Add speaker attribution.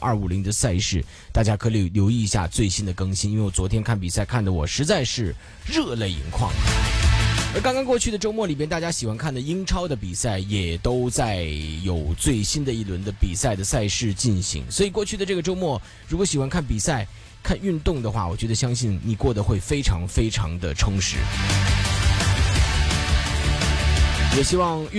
Speaker 1: 250的赛事，大家可以留意一下最新的更新，因为我昨天看比赛看得我实在是热泪盈眶。而刚刚过去的周末里边，大家喜欢看的英超的比赛也都在有最新的一轮的比赛的赛事进行，所以过去的这个周末，如果喜欢看比赛、看运动的话，我觉得相信你过得会非常非常的充实。也希望